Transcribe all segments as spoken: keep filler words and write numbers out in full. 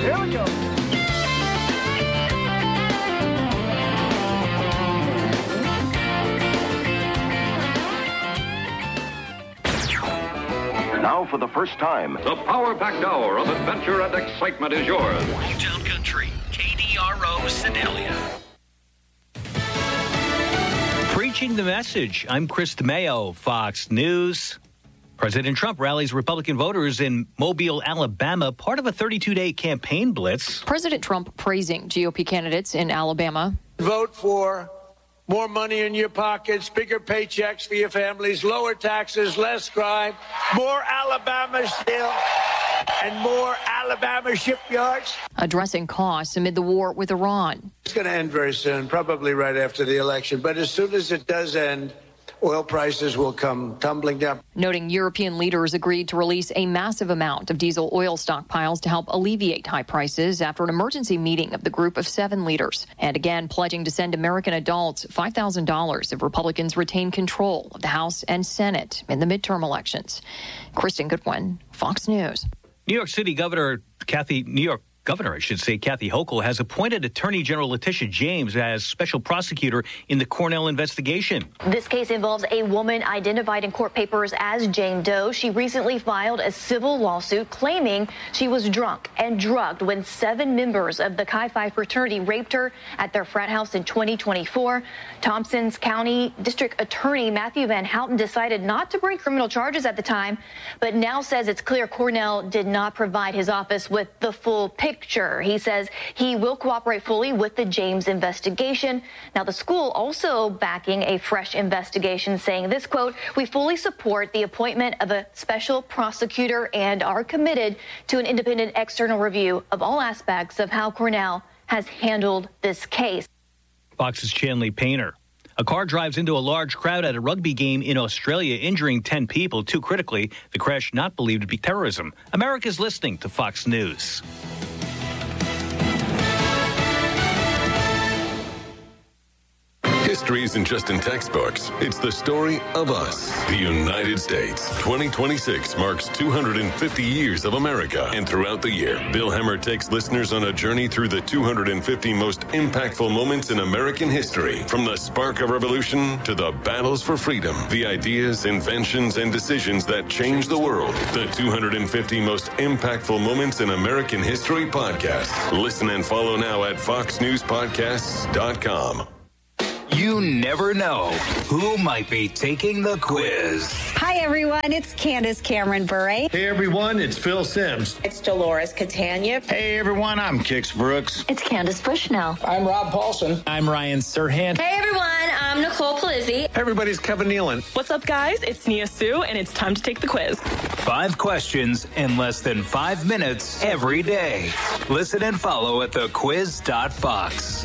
Here we go. Now, for the first time, the power-packed hour of adventure and excitement is yours. Hometown Country, K D R O Sedalia. Preaching the message. I'm Chris DeMayo, Fox News. President Trump rallies Republican voters in Mobile, Alabama, part of a thirty-two day campaign blitz. President Trump praising G O P candidates in Alabama. Vote for more money in your pockets, bigger paychecks for your families, lower taxes, less crime, more Alabama steel, and more Alabama shipyards. Addressing costs amid the war with Iran. It's going to end very soon, probably right after the election. But as soon as it does end, oil prices will come tumbling down. Noting European leaders agreed to release a massive amount of diesel oil stockpiles to help alleviate high prices after an emergency meeting of the group of seven leaders. And again, pledging to send American adults five thousand dollars if Republicans retain control of the House and Senate in the midterm elections. Kristen Goodwin, Fox News. New York City Governor Kathy, New York Governor, I should say, Kathy Hochul has appointed Attorney General Letitia James as special prosecutor in the Cornell investigation. This case involves a woman identified in court papers as Jane Doe. She recently filed a civil lawsuit claiming she was drunk and drugged when seven members of the Chi Phi fraternity raped her at their frat house in twenty twenty-four. Thompson's County District Attorney Matthew Van Houten decided not to bring criminal charges at the time, but now says it's clear Cornell did not provide his office with the full picture. He says he will cooperate fully with the James investigation. Now, the school also backing a fresh investigation, saying this, quote, "We fully support the appointment of a special prosecutor and are committed to an independent external review of all aspects of how Cornell has handled this case." Fox's Chanley Painter. A car drives into a large crowd at a rugby game in Australia, injuring ten people, two critically. The crash not believed to be terrorism. America's listening to Fox News. History isn't just in textbooks. It's the story of us, the United States. twenty twenty-six marks two hundred fifty years of America. And throughout the year, Bill Hemmer takes listeners on a journey through the two hundred fifty most impactful moments in American history. From the spark of revolution to the battles for freedom, the ideas, inventions, and decisions that changed the world. The two hundred fifty most impactful moments in American history podcast. Listen and follow now at fox news podcasts dot com. You never know who might be taking the quiz. Hi, everyone. It's Candace Cameron Bure. Hey, everyone. It's Phil Sims. It's Dolores Catania. Hey, everyone. I'm Kix Brooks. It's Candace Bushnell. I'm Rob Paulson. I'm Ryan Serhant. Hey, everyone. I'm Nicole Polizzi. Hey, everybody's Kevin Nealon. What's up, guys? It's Nia Sue, and it's time to take the quiz. Five questions in less than five minutes every day. Listen and follow at the quiz dot fox.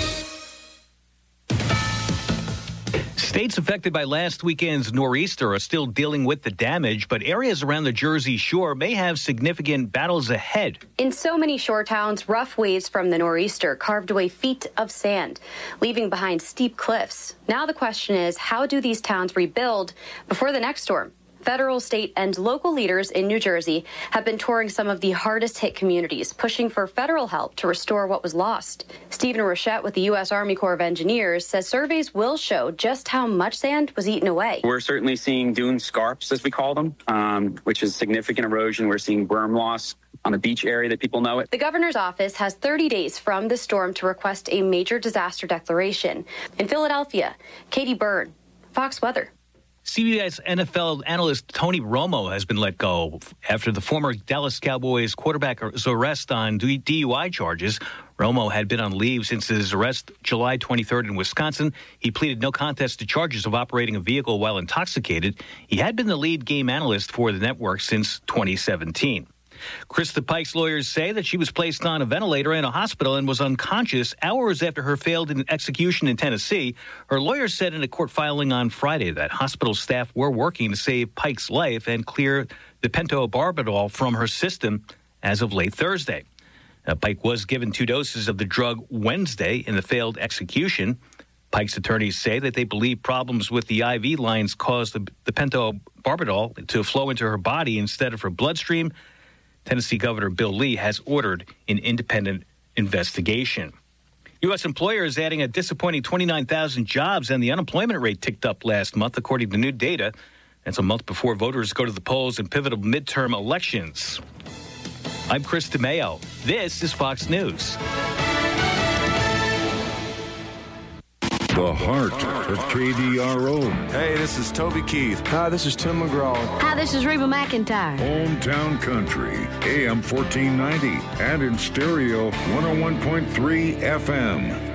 States affected by last weekend's nor'easter are still dealing with the damage, but areas around the Jersey Shore may have significant battles ahead. In so many shore towns, rough waves from the nor'easter carved away feet of sand, leaving behind steep cliffs. Now the question is, how do these towns rebuild before the next storm? Federal, state, and local leaders in New Jersey have been touring some of the hardest-hit communities, pushing for federal help to restore what was lost. Stephen Rochette with the U S Army Corps of Engineers says surveys will show just how much sand was eaten away. We're certainly seeing dune scarps, as we call them, um, which is significant erosion. We're seeing berm loss on the beach area that people know it. The governor's office has thirty days from the storm to request a major disaster declaration. In Philadelphia, Katie Byrne, Fox Weather. C B S N F L analyst Tony Romo has been let go after the former Dallas Cowboys quarterback's arrest on D U I charges. Romo had been on leave since his arrest July twenty-third in Wisconsin. He pleaded no contest to charges of operating a vehicle while intoxicated. He had been the lead game analyst for the network since twenty seventeen. Krista Pike's lawyers say that she was placed on a ventilator in a hospital and was unconscious hours after her failed execution in Tennessee. Her lawyers said in a court filing on Friday that hospital staff were working to save Pike's life and clear the pentobarbital from her system as of late Thursday. Now, Pike was given two doses of the drug Wednesday in the failed execution. Pike's attorneys say that they believe problems with the I V lines caused the, the pentobarbital to flow into her body instead of her bloodstream. Tennessee Governor Bill Lee has ordered an independent investigation. U S employers adding a disappointing twenty-nine thousand jobs, and the unemployment rate ticked up last month, according to new data. That's a month before voters go to the polls in pivotal midterm elections. I'm Chris DeMeo. This is Fox News. The heart of K D R O. Hey, this is Toby Keith. Hi, this is Tim McGraw. Hi, this is Reba McEntire. Hometown Country, A M fourteen ninety, and in stereo, one oh one point three F M.